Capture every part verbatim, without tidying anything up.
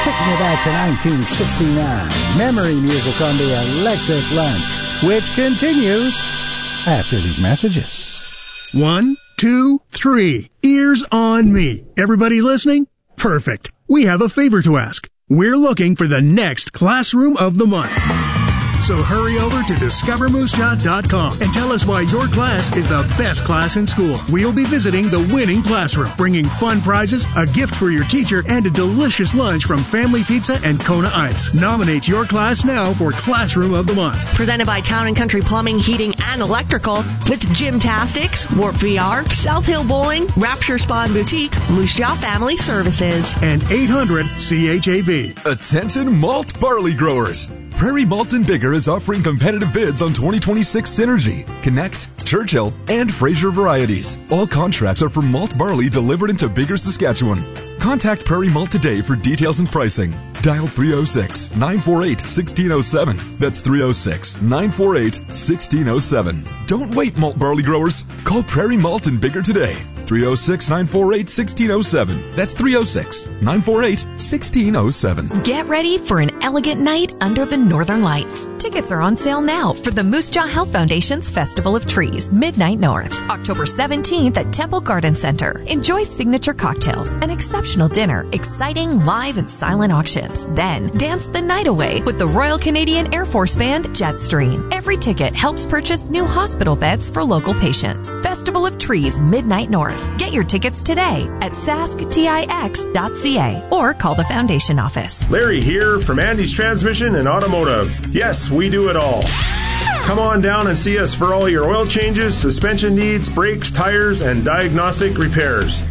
Taking you back to nineteen sixty-nine. Memory music on the Electric Lunch, which continues after these messages. One, two, three. Ears on me. Everybody listening? Perfect. We have a favor to ask. We're looking for the next Classroom of the Month. So hurry over to discover moose jaw dot com and tell us why your class is the best class in school. We'll be visiting the winning classroom, bringing fun prizes, a gift for your teacher, and a delicious lunch from Family Pizza and Kona Ice. Nominate your class now for Classroom of the Month. Presented by Town and Country Plumbing, Heating, and Electrical with Gymtastics, Warp V R, South Hill Bowling, Rapture Spa and Boutique, Moose Jaw Family Services. And eight hundred C H A B. Attention malt barley growers. Prairie Malt and Bigger is offering competitive bids on twenty twenty-six Synergy, Connect, Churchill, and Fraser varieties. All contracts are for malt barley delivered into Bigger, Saskatchewan. Contact Prairie Malt today for details and pricing. Dial three oh six, nine four eight, one six oh seven. That's three oh six, nine four eight, one six oh seven. Don't wait, malt barley growers. Call Prairie Malt and Bigger today. three oh six, nine four eight, one six oh seven. That's three oh six, nine four eight, one six oh seven. Get ready for an elegant night under the Northern Lights. Tickets are on sale now for the Moose Jaw Health Foundation's Festival of Trees, Midnight North, October seventeenth at Temple Garden Center. Enjoy signature cocktails, an exceptional dinner, exciting live and silent auctions. Then dance the night away with the Royal Canadian Air Force Band Jetstream. Every ticket helps purchase new hospital beds for local patients. Festival of Trees, Midnight North. Get your tickets today at sask tix dot c a or call the foundation office. Larry here from Andy's Transmission and Automotive. Yes, we do it all. Come on down and see us for all your oil changes, suspension needs, brakes, tires, and diagnostic repairs.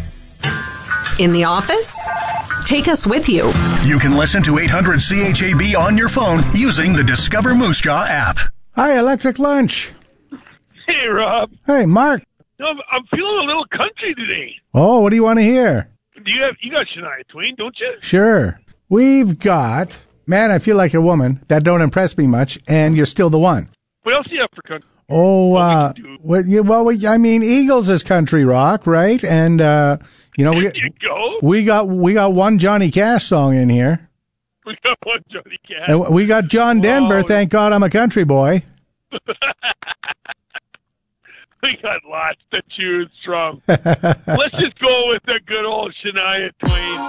In the office? Take us with you. You can listen to eight hundred C H A B on your phone using the Discover Moose Jaw app. Hi, Electric Lunch. Hey, Rob. Hey, Mark. No, I'm, I'm feeling a little country today. Oh, what do you want to hear? Do you have you got Shania Twain, don't you? Sure. We've got Man, I Feel Like a Woman. That don't impress me much, and You're Still the One. What else do you have for country? Oh, uh, what, you, well, we, I mean, Eagles is country rock, right? And uh, you know, we there you go. we got we got one Johnny Cash song in here. We got one Johnny Cash. And we got John Denver. Whoa. Thank God I'm a country boy. We got lots to choose from. Let's just go with the good old Shania Twain.